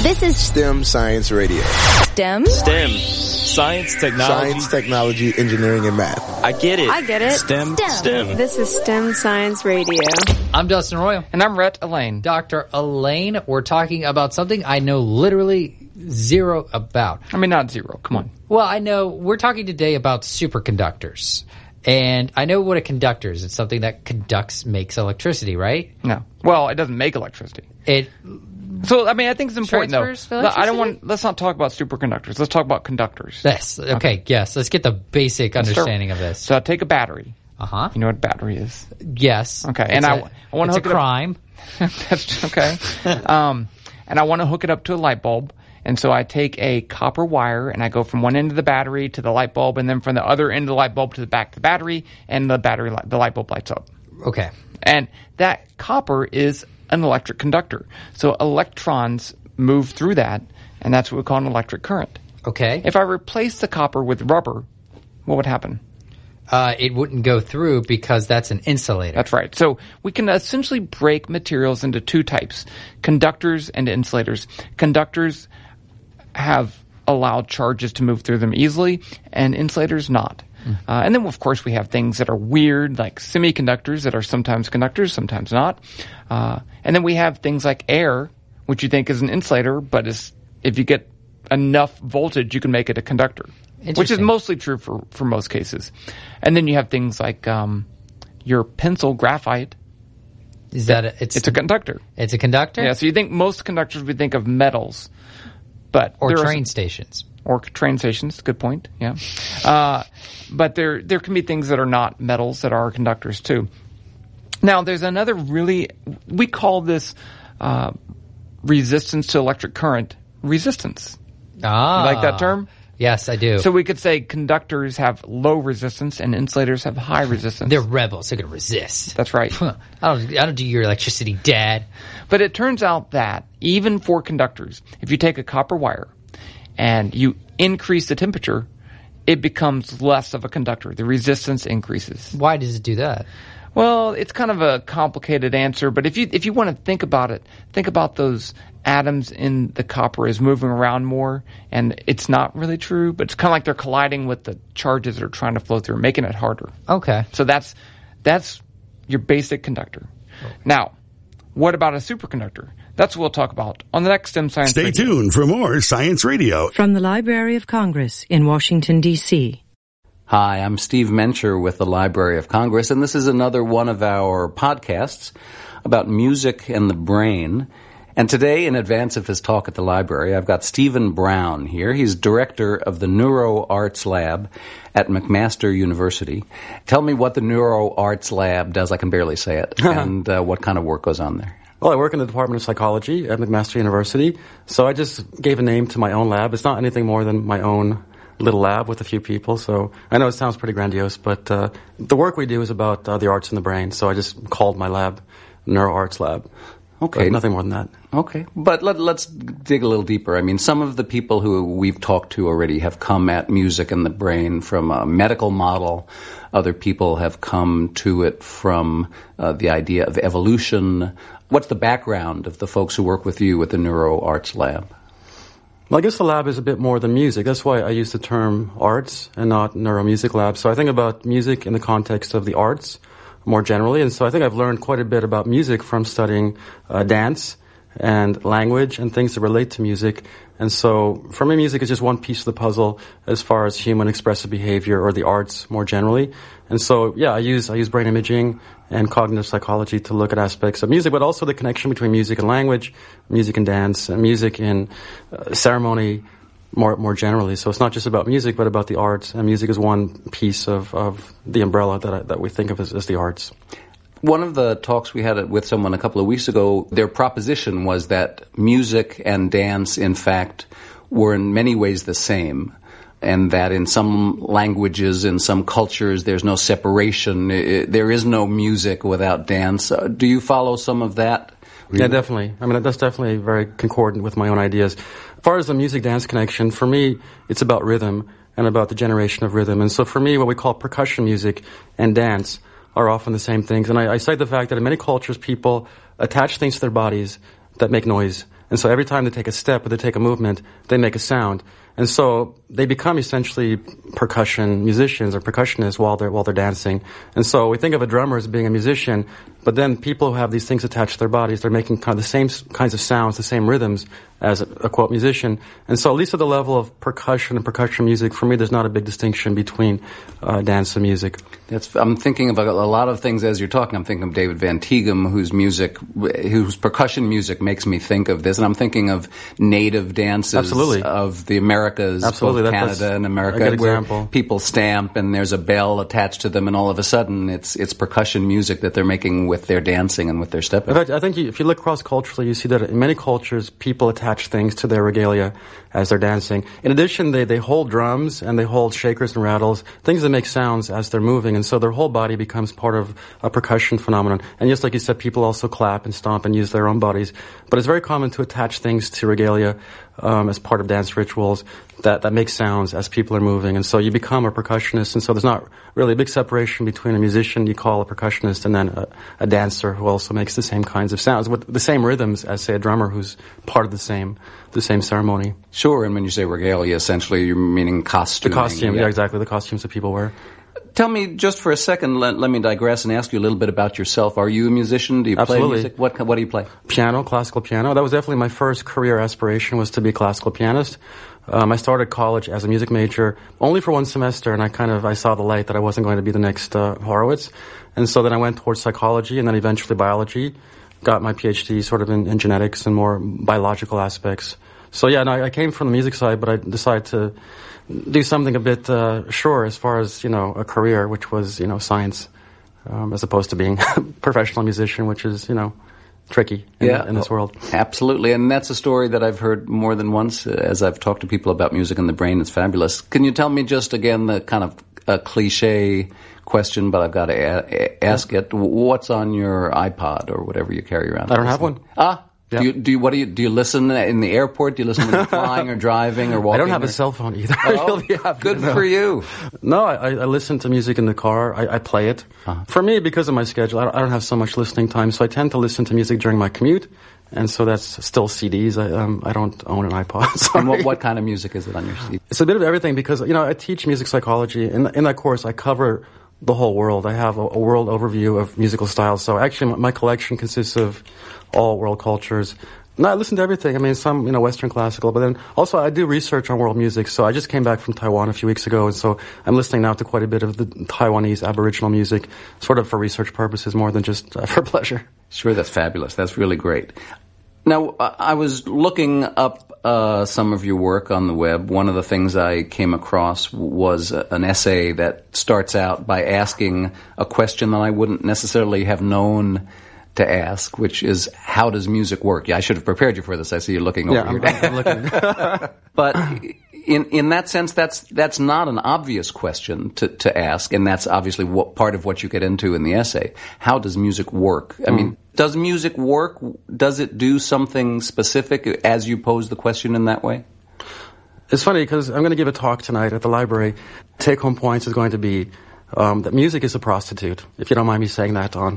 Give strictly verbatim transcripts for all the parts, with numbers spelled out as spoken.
This is STEM Science Radio. STEM? STEM. Science, technology. Science, technology, engineering, and math. I get it. I get it. STEM. STEM. STEM. This is STEM Science Radio. I'm Dustin Royal. And I'm Rhett Elaine. Doctor Elaine, we're talking about something I know literally zero about. I mean, not zero. Come on. Well, I know we're talking today about superconductors. And I know what a conductor is. It's something that conducts, makes electricity, right? No. Well, it doesn't make electricity. It... So, I mean, I think it's important, Transfers though. electricity? I don't want. Let's not talk about superconductors. Let's talk about conductors. Yes. Okay, okay. Yes. Let's get the basic understanding start, of this. So, I take a battery. Uh-huh. You know what a battery is? Yes. Okay. It's and a, I, I want to hook a it crime. up. That's okay. um, and I want to hook it up to a light bulb. And so I take a copper wire and I go from one end of the battery to the light bulb, and then from the other end of the light bulb to the back of the battery, and the battery light, the light bulb lights up. Okay. And that copper is an electric conductor. So electrons move through that, and that's what we call an electric current. Okay. If I replace the copper with rubber, what would happen? Uh, it wouldn't go through because that's an insulator. That's right. So we can essentially break materials into two types, conductors and insulators. Conductors have allowed charges to move through them easily, and insulators not. Mm. Uh, and then, of course, we have things that are weird, like semiconductors that are sometimes conductors, sometimes not. Uh, and then we have things like air, which you think is an insulator, but is, if you get enough voltage, you can make it a conductor, which is mostly true for, for most cases. And then you have things like um, your pencil graphite. Is that a, it's, it's a conductor. It's a conductor? Yeah, so you think most conductors, we think of metals. But or train some, stations. Or train stations. Good point. Yeah. Uh, but there there can be things that are not metals that are conductors too. Now, there's another really, we call this uh, resistance to electric current resistance. Ah. You like that term? Yes, I do. So we could say conductors have low resistance and insulators have high resistance. They're rebels. They're going to resist. That's right. I don't, I don't do your electricity, Dad. But it turns out that even for conductors, if you take a copper wire and you increase the temperature, it becomes less of a conductor. The resistance increases. Why does it do that? Well, it's kind of a complicated answer, but if you if you want to think about it, think about those atoms in the copper is moving around more, and it's not really true, but it's kind of like they're colliding with the charges that are trying to flow through, making it harder. Okay. So that's that's your basic conductor. Okay. Now, what about a superconductor? That's what we'll talk about on the next STEM Science Stay Radio. tuned for more Science Radio. From the Library of Congress in Washington, D C Hi, I'm Steve Mencher with the Library of Congress, and this is another one of our podcasts about music and the brain. And today, in advance of his talk at the library, I've got Stephen Brown here. He's director of the Neuro Arts Lab at McMaster University. Tell me what the Neuro Arts Lab does. I can barely say it. And uh, what kind of work goes on there. Well, I work in the Department of Psychology at McMaster University. So I just gave a name to my own lab. It's not anything more than my own little lab with a few people. So I know it sounds pretty grandiose, but uh, the work we do is about uh, the arts in the brain. So I just called my lab Neuro Arts Lab. Okay. But nothing more than that. Okay. But let, let's dig a little deeper. I mean, some of the people who we've talked to already have come at music and the brain from a medical model. Other people have come to it from uh, the idea of evolution. What's the background of the folks who work with you at the Neuro Arts Lab? Well, I guess the lab is a bit more than music. That's why I use the term arts and not neuromusic lab. So I think about music in the context of the arts more generally. And so I think I've learned quite a bit about music from studying uh, dance and language and things that relate to music. And so for me, music is just one piece of the puzzle as far as human expressive behavior or the arts more generally. And so, yeah, I use I use brain imaging and cognitive psychology to look at aspects of music, but also the connection between music and language, music and dance, and music in uh, ceremony more more generally. So it's not just about music, but about the arts, and music is one piece of, of the umbrella that I, that we think of as, as the arts. One of the talks we had with someone a couple of weeks ago, their proposition was that music and dance, in fact, were in many ways the same, and that in some languages, in some cultures, there's no separation. It, there is no music without dance. Uh, do you follow some of that? Yeah, definitely. I mean, that's definitely very concordant with my own ideas. As far as the music-dance connection, for me, it's about rhythm and about the generation of rhythm. And so for me, what we call percussion music and dance are often the same things. And I, I cite the fact that in many cultures, people attach things to their bodies that make noise. And so every time they take a step or they take a movement, they make a sound. And so they become essentially percussion musicians or percussionists while they're while they're dancing. And so we think of a drummer as being a musician, but then people who have these things attached to their bodies, they're making kind of the same kinds of sounds, the same rhythms as a, a quote musician. And so at least at the level of percussion and percussion music, for me, there's not a big distinction between uh, dance and music. That's, I'm thinking of a, a lot of things as you're talking. I'm thinking of David Van Tighem, whose music, whose percussion music makes me think of this, and I'm thinking of native dances Absolutely. of the Americas, Absolutely. both That, Canada and America, a good where example. people stamp and there's a bell attached to them, and all of a sudden it's it's percussion music that they're making with their dancing and with their stepping. In fact, I think you, if you look cross-culturally, you see that in many cultures, people attach things to their regalia as they're dancing. In addition, they, they hold drums and they hold shakers and rattles, things that make sounds as they're moving, and so their whole body becomes part of a percussion phenomenon. And just like you said, people also clap and stomp and use their own bodies. But it's very common to attach things to regalia um, as part of dance rituals that, that make sounds as people are moving. And so you become a percussionist, and so there's not really a big separation between a musician you call a percussionist and then a, a dancer who also makes the same kinds of sounds with the same rhythms as, say, a drummer who's part of the same the same ceremony. Sure, and when you say regalia, essentially you're meaning costume. The costume, yeah. yeah, exactly, the costumes that people wear. Tell me, just for a second, let, let me digress and ask you a little bit about yourself. Are you a musician? Do you Absolutely. play music? What, what do you play? Piano, classical piano. That was definitely my first career aspiration, was to be a classical pianist. Um, I started college as a music major only for one semester, and I kind of, I saw the light that I wasn't going to be the next uh, Horowitz. And so then I went towards psychology and then eventually biology. Got my P H D sort of in, in genetics and more biological aspects. So yeah, no, I came from the music side, but I decided to do something a bit uh, sure as far as, you know, a career, which was, you know, science, um, as opposed to being a professional musician, which is, you know, tricky in, yeah, in this world. Absolutely, and that's a story that I've heard more than once uh, as I've talked to people about music and the brain. It's fabulous. Can you tell me just again the kind of a cliche question, but I've got to a- ask it. What's on your iPod or whatever you carry around? I don't have one. Ah. Yeah. Do you, do you, what do you, do you listen in the airport? Do you listen when you're flying or driving or walking? I don't have or? a cell phone either. Oh, good no. for you. No, I, I listen to music in the car. I, I play it. Uh-huh. For me, because of my schedule, I don't, I don't have so much listening time, so I tend to listen to music during my commute, and so that's still C Ds. I, um, I don't own an iPod. Sorry. And what, what kind of music is it on your C D? It's a bit of everything because, you know, I teach music psychology. In, in that course, I cover the whole world. I have a, a world overview of musical styles. So actually, my collection consists of all world cultures. No, I listen to everything. I mean, some, you know, Western classical, but then also I do research on world music. So I just came back from Taiwan a few weeks ago, and so I'm listening now to quite a bit of the Taiwanese Aboriginal music, sort of for research purposes more than just uh, for pleasure. Sure, that's fabulous. That's really great. Now, I was looking up uh, some of your work on the web. One of the things I came across was an essay that starts out by asking a question that I wouldn't necessarily have known to ask, which is, how does music work? Yeah, I should have prepared you for this. I see you're looking over yeah, here. I'm, I'm looking. But in in that sense, that's that's not an obvious question to, to ask, and that's obviously what, part of what you get into in the essay. How does music work? I mm. mean, does music work? Does it do something specific as you pose the question in that way? It's funny because I'm going to give a talk tonight at the library. Take-home points is going to be um, that music is a prostitute, if you don't mind me saying that on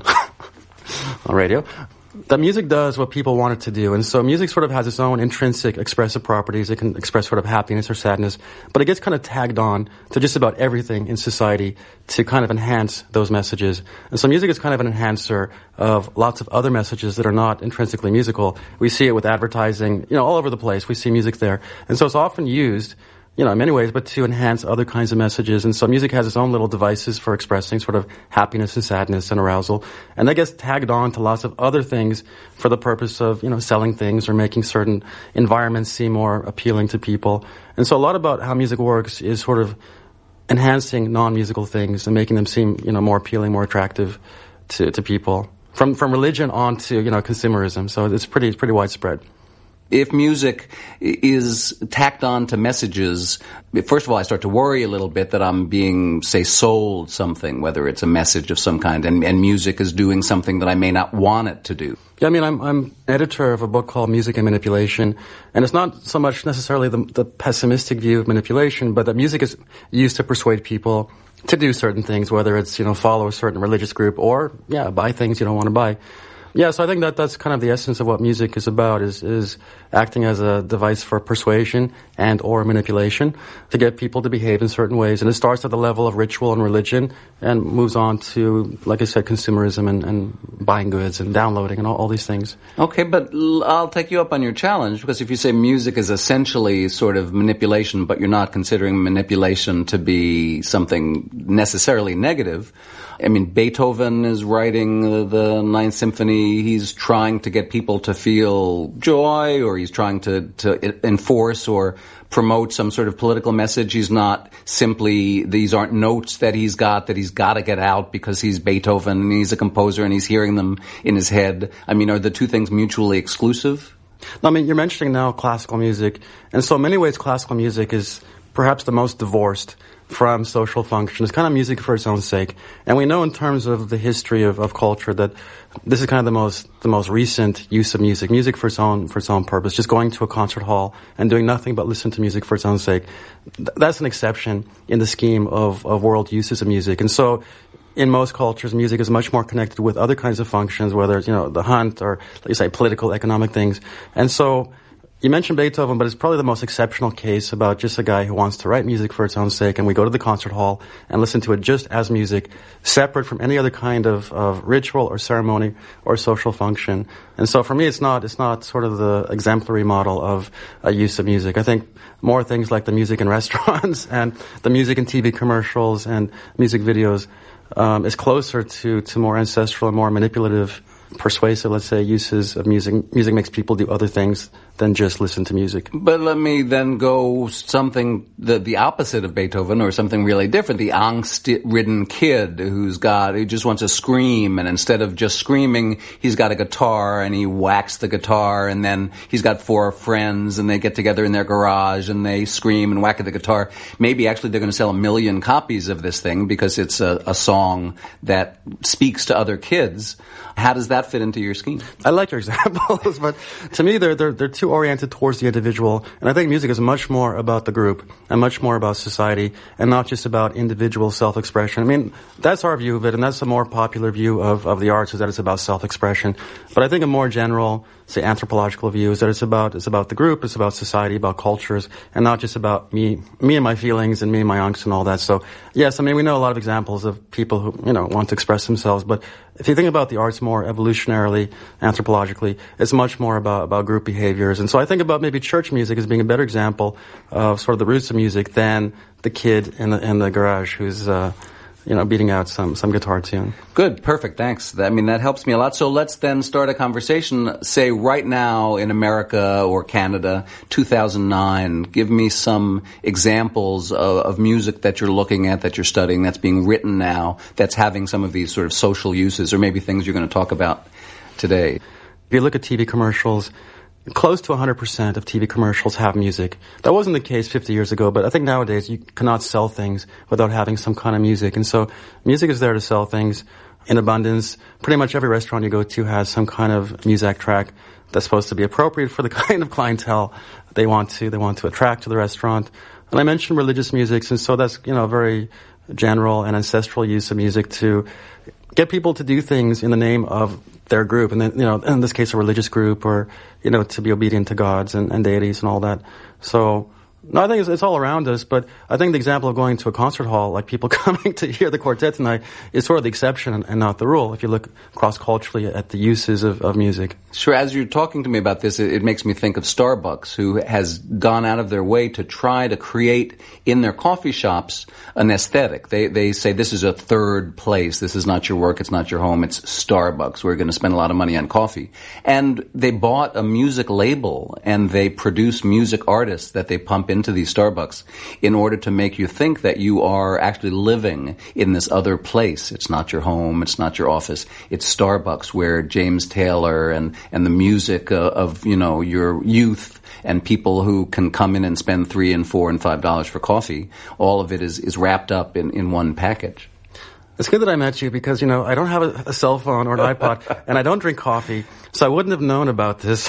on radio. That music does what people want it to do, and so music sort of has its own intrinsic expressive properties. It can express sort of happiness or sadness, but it gets kind of tagged on to just about everything in society to kind of enhance those messages. And so music is kind of an enhancer of lots of other messages that are not intrinsically musical. We see it with advertising, you know, all over the place. We see music there. And so it's often used, you know, in many ways, but to enhance other kinds of messages. And so music has its own little devices for expressing sort of happiness and sadness and arousal. And that gets tagged on to lots of other things for the purpose of, you know, selling things or making certain environments seem more appealing to people. And so a lot about how music works is sort of enhancing non-musical things and making them seem, you know, more appealing, more attractive to, to people. From, from religion on to, you know, consumerism. So it's pretty, pretty widespread. If music is tacked on to messages, first of all, I start to worry a little bit that I'm being, say, sold something, whether it's a message of some kind, and, and music is doing something that I may not want it to do. Yeah, I mean, I'm, I'm editor of a book called Music and Manipulation, and it's not so much necessarily the, the pessimistic view of manipulation, but that music is used to persuade people to do certain things, whether it's, you know, follow a certain religious group or, yeah, buy things you don't want to buy. Yeah, so I think that that's kind of the essence of what music is about, is is acting as a device for persuasion and or manipulation to get people to behave in certain ways. And it starts at the level of ritual and religion and moves on to, like I said, consumerism and, and buying goods and downloading and all, all these things. Okay, but l- I'll take you up on your challenge, because if you say music is essentially sort of manipulation, but you're not considering manipulation to be something necessarily negative, I mean, Beethoven is writing the, the Ninth Symphony. He's trying to get people to feel joy, or he's trying to, to enforce or promote some sort of political message. He's not simply, these aren't notes that he's got that he's got to get out because he's Beethoven and he's a composer and he's hearing them in his head. I mean, are the two things mutually exclusive? I mean, you're mentioning now classical music. And so in many ways, classical music is perhaps the most divorced from social function. It's kind of music for its own sake. And we know in terms of the history of, of culture that this is kind of the most the most recent use of music. Music for its own for its own purpose. Just going to a concert hall and doing nothing but listen to music for its own sake. Th- that's an exception in the scheme of, of world uses of music. And so in most cultures, music is much more connected with other kinds of functions, whether it's, you know, the hunt or, like you say, political, economic things. And so you mentioned Beethoven, but it's probably the most exceptional case about just a guy who wants to write music for its own sake, and we go to the concert hall and listen to it just as music, separate from any other kind of, of ritual or ceremony or social function. And so for me, it's not it's not sort of the exemplary model of a use of music. I think more things like the music in restaurants and the music in T V commercials and music videos um, is closer to, to more ancestral and more manipulative, persuasive, let's say, uses of music. Music makes people do other things than just listen to music. But let me then go something, the, the opposite of Beethoven, or something really different. The angst-ridden kid who's got, who just wants to scream, and instead of just screaming, he's got a guitar, and he whacks the guitar, and then he's got four friends, and they get together in their garage, and they scream and whack at the guitar. Maybe actually they're going to sell a million copies of this thing because it's a, a song that speaks to other kids. How does that fit into your scheme? I like your examples, but to me, they're, they're, they're too oriented towards the individual. And I think music is much more about the group and much more about society and not just about individual self-expression. I mean, that's our view of it, and that's a more popular view of, of the arts, is that it's about self-expression. But I think a more general, say, anthropological view is that it's about, it's about the group, it's about society, about cultures, and not just about me, me and my feelings and me and my angst and all that. So, yes, I mean, we know a lot of examples of people who, you know, want to express themselves, but if you think about the arts more evolutionarily, anthropologically, it's much more about, about group behaviors. And so I think about maybe church music as being a better example of sort of the roots of music than the kid in the, in the garage who's, uh, you know, beating out some, some guitar tune. Good. Perfect. Thanks. I mean, that helps me a lot. So let's then start a conversation, say right now in America or Canada, two thousand nine. Give me some examples of, of music that you're looking at, that you're studying, that's being written now, that's having some of these sort of social uses, or maybe things you're going to talk about today. If you look at T V commercials, close to one hundred percent of T V commercials have music. That wasn't the case fifty years ago, but I think nowadays you cannot sell things without having some kind of music. And so music is there to sell things in abundance. Pretty much every restaurant you go to has some kind of music track that's supposed to be appropriate for the kind of clientele they want to, they want to attract to the restaurant. And I mentioned religious music, and so that's, you know, a very general and ancestral use of music to get people to do things in the name of their group, and then, you know, in this case, a religious group, or, you know, to be obedient to gods and, and deities and all that. So, no, I think it's, it's all around us, but I think the example of going to a concert hall, like people coming to hear the quartet tonight, is sort of the exception and, and not the rule, if you look cross-culturally at the uses of, of music. Sure. As you're talking to me about this, it, it makes me think of Starbucks, who has gone out of their way to try to create in their coffee shops an aesthetic. They they say this is a third place. This is not your work. It's not your home. It's Starbucks. We're going to spend a lot of money on coffee. And they bought a music label, and they produce music artists that they pump into these Starbucks in order to make you think that you are actually living in this other place. It's not your home. It's not your office. It's Starbucks, where James Taylor and, and the music uh, of, you know, your youth and people who can come in and spend three and four and five dollars for coffee, all of it is, is wrapped up in, in one package. It's good that I met you because, you know, I don't have a, a cell phone or an iPod, and I don't drink coffee, so I wouldn't have known about this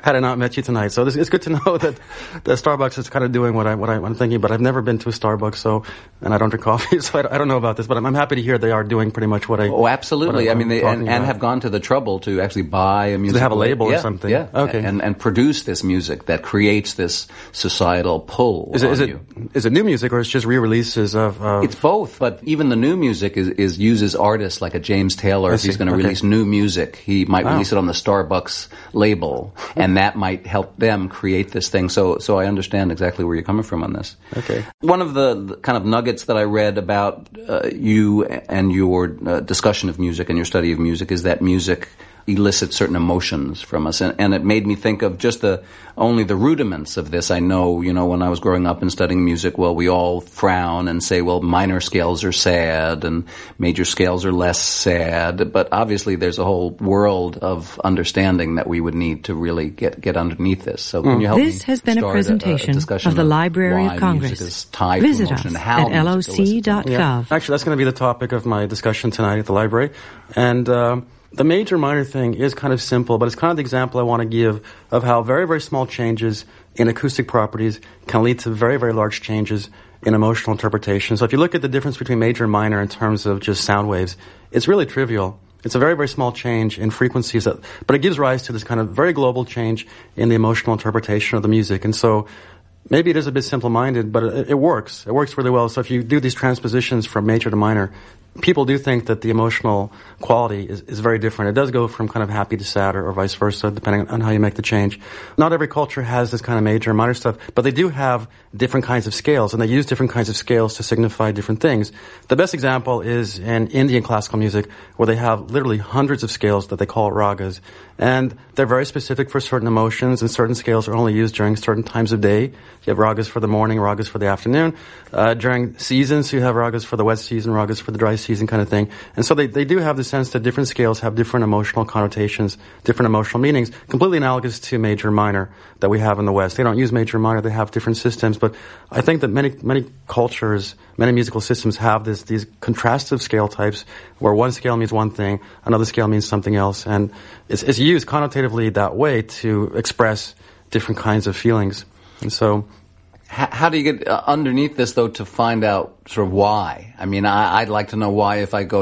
had I not met you tonight. So this, it's good to know that, that Starbucks is kind of doing what, I, what I, I'm thinking, but I've never been to a Starbucks, so, and I don't drink coffee, so I, I don't know about this, but I'm, I'm happy to hear they are doing pretty much what I... Oh, absolutely. I, I mean, they, and, and have gone to the trouble to actually buy a music. So they have a label yeah, or something? Yeah. Okay. And, and produce this music that creates this societal pull is it, on is it, you. Is it new music or is it just re-releases of... of It's both, but even the new music is, is uses artists like a James Taylor. I If he's see. going to Okay. release new music, he might Wow. release it on the Starbucks label, and that might help them create this thing. So, so I understand exactly where you're coming from on this. Okay. One of the, the kind of nuggets that I read about uh, you and your uh, discussion of music and your study of music is that music elicit certain emotions from us. And, and it made me think of just the only the rudiments of this. I know, you know, when I was growing up and studying music, well, we all frown and say, well, minor scales are sad and major scales are less sad. But obviously there's a whole world of understanding that we would need to really get, get underneath this. So can you help This me has been a start presentation a, a discussion of the Library why of Congress. music is tied Visit to us emotion and how at L O C dot gov. Yeah. Actually, that's going to be the topic of my discussion tonight at the library. And um, the major-minor thing is kind of simple, but it's kind of the example I want to give of how very, very small changes in acoustic properties can lead to very, very large changes in emotional interpretation. So if you look at the difference between major and minor in terms of just sound waves, it's really trivial. It's a very, very small change in frequencies, that, but it gives rise to this kind of very global change in the emotional interpretation of the music. And so maybe it is a bit simple-minded, but it, it works. It works really well. So if you do these transpositions from major to minor, people do think that the emotional quality is, is very different. It does go from kind of happy to sad or, or vice versa, depending on how you make the change. Not every culture has this kind of major and minor stuff, but they do have different kinds of scales, and they use different kinds of scales to signify different things. The best example is in Indian classical music, where they have literally hundreds of scales that they call ragas. And they're very specific for certain emotions, and certain scales are only used during certain times of day. You have ragas for the morning, ragas for the afternoon. Uh, during seasons, you have ragas for the wet season, ragas for the dry season kind of thing. And so they, they do have the sense that different scales have different emotional connotations, different emotional meanings, completely analogous to major and minor that we have in the West. They don't use major and minor, they have different systems. But I think that many, many cultures, many musical systems have this, these contrastive scale types where one scale means one thing, another scale means something else. And it's, it's used connotatively that way to express different kinds of feelings. And so... How, how do you get uh, underneath this, though, to find out sort of why? I mean, I, I'd like to know why if I go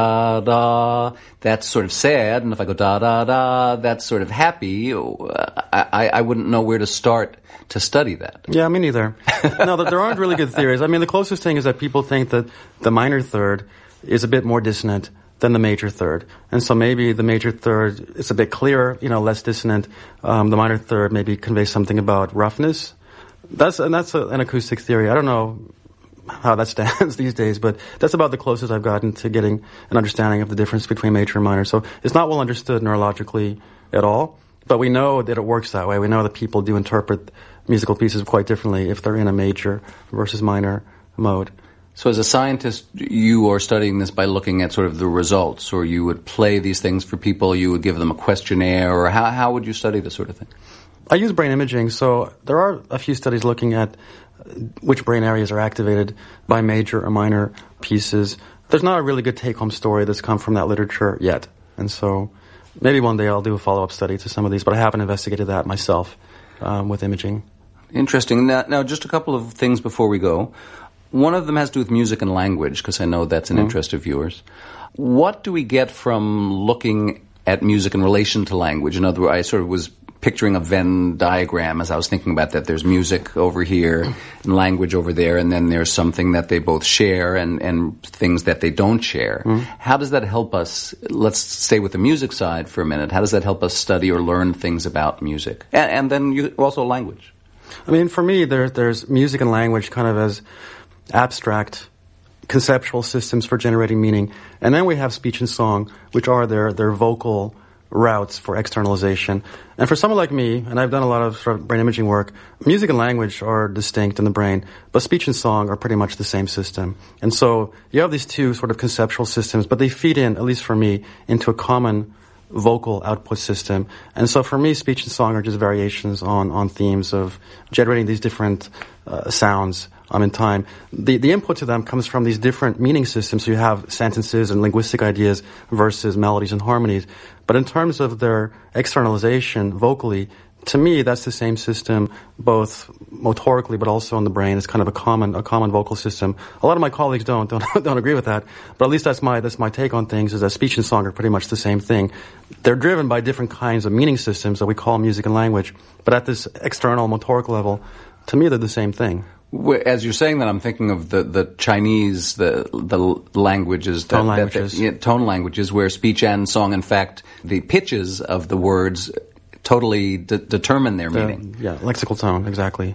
da-da-da, that's sort of sad, and if I go da-da-da, that's sort of happy. Uh, I, I wouldn't know where to start to study that. Yeah, me neither. No, there aren't really good theories. I mean, the closest thing is that people think that the minor third is a bit more dissonant than the major third. And so maybe the major third is a bit clearer, you know, less dissonant. Um, the minor third maybe conveys something about roughness. That's and that's a, an acoustic theory. I don't know how that stands these days, but that's about the closest I've gotten to getting an understanding of the difference between major and minor. So it's not well understood neurologically at all, but we know that it works that way. We know that people do interpret musical pieces quite differently if they're in a major versus minor mode. So as a scientist, you are studying this by looking at sort of the results, or you would play these things for people, you would give them a questionnaire, or how, how would you study this sort of thing? I use brain imaging, so there are a few studies looking at which brain areas are activated by major or minor pieces. There's not a really good take-home story that's come from that literature yet. And so maybe one day I'll do a follow-up study to some of these, but I haven't investigated that myself um, with imaging. Interesting. Now, now, just a couple of things before we go. One of them has to do with music and language, because I know that's an mm-hmm. interest of yours. What do we get from looking at music in relation to language? In other words, I sort of was picturing a Venn diagram as I was thinking about that. There's music over here and language over there, and then there's something that they both share and, and things that they don't share. Mm. How does that help us? Let's stay with the music side for a minute. How does that help us study or learn things about music? And, and then you, also language. I mean, for me, there, there's music and language kind of as abstract conceptual systems for generating meaning. And then we have speech and song, which are their, their vocal routes for externalization. And for someone like me, and I've done a lot of sort of brain imaging work, music and language are distinct in the brain, but speech and song are pretty much the same system. And so you have these two sort of conceptual systems, but they feed in, at least for me, into a common vocal output system. And so for me, speech and song are just variations on, on themes of generating these different uh, sounds um, in time. The, the input to them comes from these different meaning systems. So you have sentences and linguistic ideas versus melodies and harmonies. But in terms of their externalization vocally, to me, that's the same system, both motorically but also in the brain. It's kind of a common a common vocal system. A lot of my colleagues don't don't don't agree with that, but at least that's my that's my take on things. Is that speech and song are pretty much the same thing. They're driven by different kinds of meaning systems that we call music and language, but at this external motoric level, to me, they're the same thing. As you're saying that, I'm thinking of the, the Chinese, the the languages, that, tone languages, that, that, yeah, tone languages, where speech and song, in fact, the pitches of the words totally de- determine their the, meaning. Yeah, lexical tone, exactly.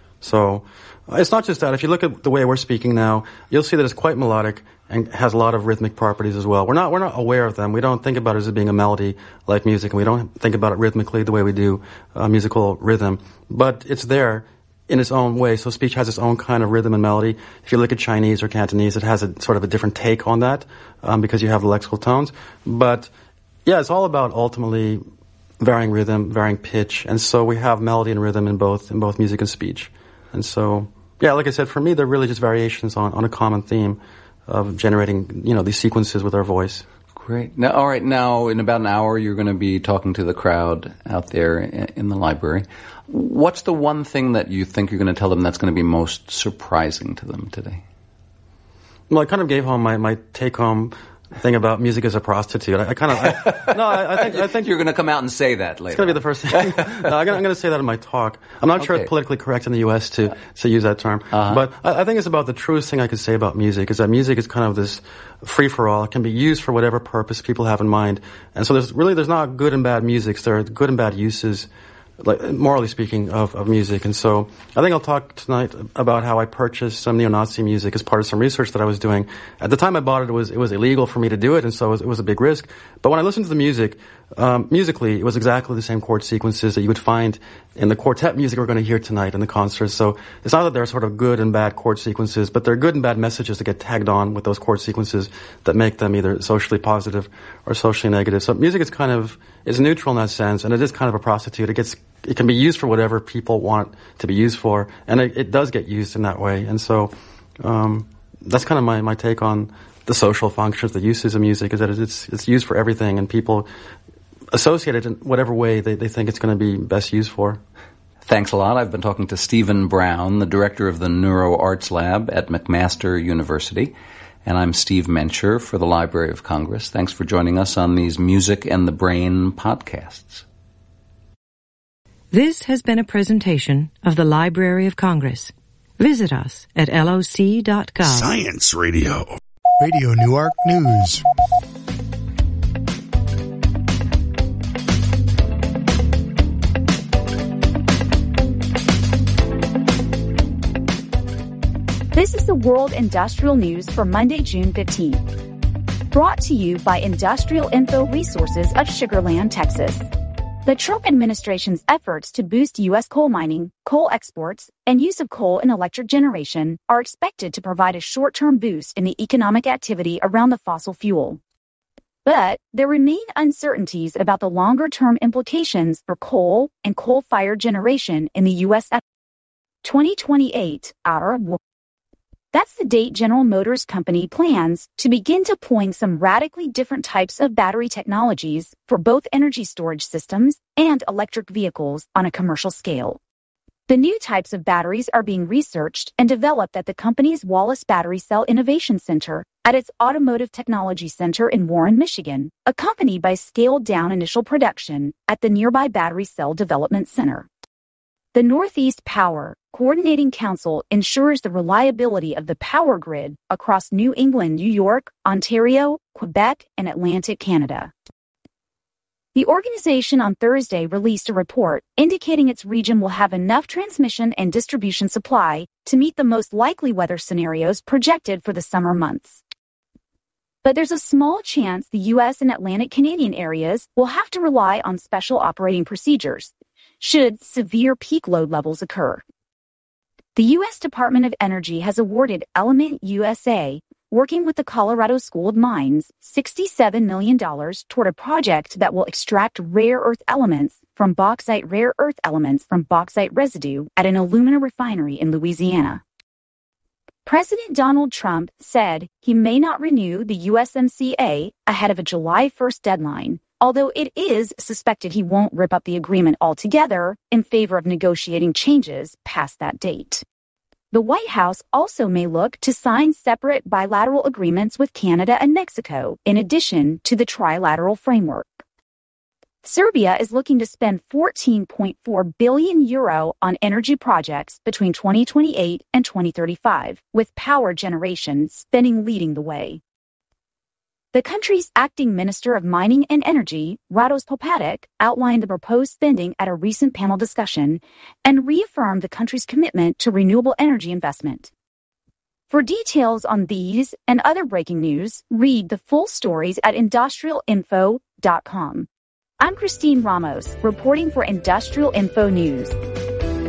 So uh, it's not just that. If you look at the way we're speaking now, you'll see that it's quite melodic and has a lot of rhythmic properties as well. We're not we're not aware of them. We don't think about it as being a melody like music, and we don't think about it rhythmically the way we do uh, musical rhythm. But it's there in its own way. So speech has its own kind of rhythm and melody. If you look at Chinese or Cantonese, it has a sort of a different take on that um, because you have the lexical tones. But yeah, it's all about ultimately varying rhythm, varying pitch, and so we have melody and rhythm in both in both music and speech. And so, yeah, like I said, for me, they're really just variations on, on a common theme of generating, you know, these sequences with our voice. Great. Now, all right. Now, in about an hour, you're going to be talking to the crowd out there in the library. What's the one thing that you think you're going to tell them that's going to be most surprising to them today? Well, I kind of gave home my, my take-home thing about music as a prostitute. I, I kind of, I, no, I, I think, I think you're going to come out and say that later. It's going to be the first thing. No, I'm going to say that in my talk. I'm not sure Okay. it's politically correct in the U S to to use that term, Uh-huh. but I, I think it's about the truest thing I could say about music is that music is kind of this free for all. It can be used for whatever purpose people have in mind, and so there's really there's not good and bad music. There are good and bad uses, like morally speaking, of, of music. And so I think I'll talk tonight about how I purchased some neo-Nazi music as part of some research that I was doing. At the time I bought it, it was it was illegal for me to do it, and so it was, it was a big risk. But when I listened to the music, um, musically, it was exactly the same chord sequences that you would find in the quartet music we're going to hear tonight in the concert. So it's not that there are sort of good and bad chord sequences, but there are good and bad messages that get tagged on with those chord sequences that make them either socially positive or socially negative. So music is kind of is neutral in that sense, and it is kind of a prostitute. It gets it can be used for whatever people want to be used for, and it, it does get used in that way. And so um, that's kind of my, my take on the social functions, the uses of music, is that it's it's used for everything, and people associate it in whatever way they, they think it's going to be best used for. Thanks a lot. I've been talking to Stephen Brown, the director of the Neuro Arts Lab at McMaster University. And I'm Steve Mencher for the Library of Congress. Thanks for joining us on these Music and the Brain podcasts. This has been a presentation of the Library of Congress. Visit us at L O C dot gov. Science Radio. Radio Newark News. This is the World Industrial News for Monday, June fifteenth. Brought to you by Industrial Info Resources of Sugar Land, Texas. The Trump administration's efforts to boost U S coal mining, coal exports, and use of coal in electric generation are expected to provide a short-term boost in the economic activity around the fossil fuel. But there remain uncertainties about the longer-term implications for coal and coal-fired generation in the U S twenty twenty-eight outer war. That's the date General Motors Company plans to begin deploying some radically different types of battery technologies for both energy storage systems and electric vehicles on a commercial scale. The new types of batteries are being researched and developed at the company's Wallace Battery Cell Innovation Center at its Automotive Technology Center in Warren, Michigan, accompanied by scaled-down initial production at the nearby Battery Cell Development Center. The Northeast Power Coordinating Council ensures the reliability of the power grid across New England, New York, Ontario, Quebec, and Atlantic Canada. The organization on Thursday released a report indicating its region will have enough transmission and distribution supply to meet the most likely weather scenarios projected for the summer months. But there's a small chance the U S and Atlantic Canadian areas will have to rely on special operating procedures should severe peak load levels occur. The U S Department of Energy has awarded Element U S A, working with the Colorado School of Mines, sixty-seven million dollars toward a project that will extract rare earth elements from bauxite rare earth elements from bauxite residue at an alumina refinery in Louisiana. President Donald Trump said he may not renew the U S M C A ahead of a July first deadline, although it is suspected he won't rip up the agreement altogether in favor of negotiating changes past that date. The White House also may look to sign separate bilateral agreements with Canada and Mexico, in addition to the trilateral framework. Serbia is looking to spend fourteen point four billion euro on energy projects between twenty twenty-eight and twenty thirty-five, with power generation spending leading the way. The country's acting Minister of Mining and Energy, Rados Popatic, outlined the proposed spending at a recent panel discussion and reaffirmed the country's commitment to renewable energy investment. For details on these and other breaking news, read the full stories at industrial info dot com. I'm Christine Ramos, reporting for Industrial Info News.